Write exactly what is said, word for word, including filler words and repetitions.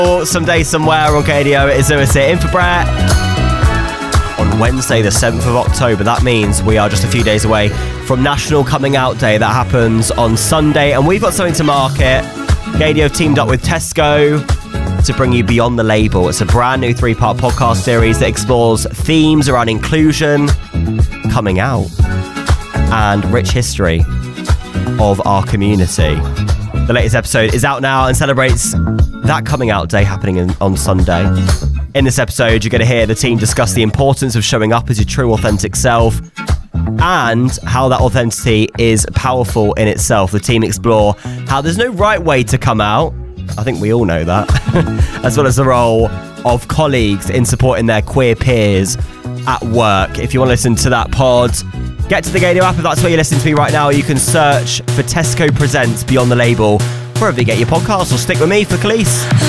Someday, somewhere on Gadio. It is Lewis here in for Brett on Wednesday, the seventh of October. That means we are just a few days away from National Coming Out Day. That happens on Sunday, and we've got something to market. Gadio teamed up with Tesco to bring you Beyond the Label. It's a brand new three-part podcast series that explores themes around inclusion, coming out, and rich history of our community. The latest episode is out now and celebrates that coming out day happening in, on Sunday. In this episode, you're going to hear the team discuss the importance of showing up as your true, authentic self and how that authenticity is powerful in itself. The team explore how there's no right way to come out. I think we all know that. As well as the role of colleagues in supporting their queer peers at work. If you want to listen to that pod, get to the Gadio app if that's where you're listening to me right now. You can search for Tesco Presents Beyond the Label wherever you get your podcasts, or stick with me for Khalees.